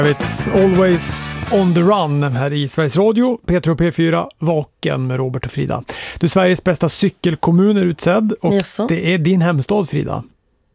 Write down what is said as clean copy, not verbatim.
It's always on the run här i Sveriges Radio, P3 och P4, Vaken med Robert och Frida. Du är Sveriges bästa cykelkommun utsedd och det är din hemstad, Frida.